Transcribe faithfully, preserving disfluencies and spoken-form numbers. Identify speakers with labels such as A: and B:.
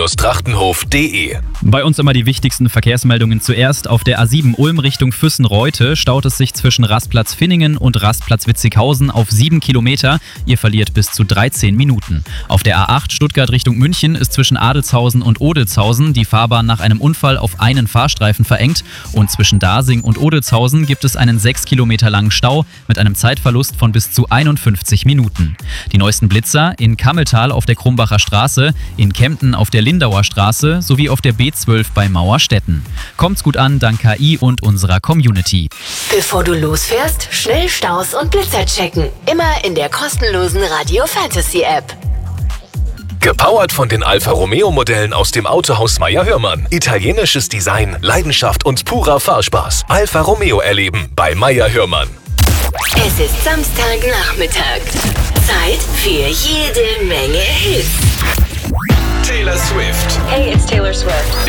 A: Trachtenhof punkt de.
B: Bei uns immer die wichtigsten Verkehrsmeldungen zuerst. Auf der A sieben Ulm Richtung Füssen-Reute staut es sich zwischen Rastplatz Finningen und Rastplatz Witzighausen auf sieben Kilometer. Ihr verliert bis zu dreizehn Minuten. Auf der A acht Stuttgart Richtung München ist zwischen Adelzhausen und Odelzhausen die Fahrbahn nach einem Unfall auf einen Fahrstreifen verengt. Und zwischen Dasing und Odelzhausen gibt es einen sechs Kilometer langen Stau mit einem Zeitverlust von bis zu einundfünfzig Minuten. Die neuesten Blitzer in Kammeltal auf der Krumbacher Straße, in Kempten auf der Lindauer Straße sowie auf der B zwölf bei Mauerstetten. Kommt's gut an, dank K I und unserer Community.
C: Bevor du losfährst, schnell Staus und Blitzer checken. Immer in der kostenlosen Radio Fantasy App.
A: Gepowert von den Alfa Romeo Modellen aus dem Autohaus Meyer Hörmann. Italienisches Design, Leidenschaft und purer Fahrspaß. Alfa Romeo erleben bei Meyer Hörmann.
C: Es ist Samstagnachmittag. Zeit für jede Menge Hits.
A: Taylor Swift.
D: Hey, it's Taylor Swift.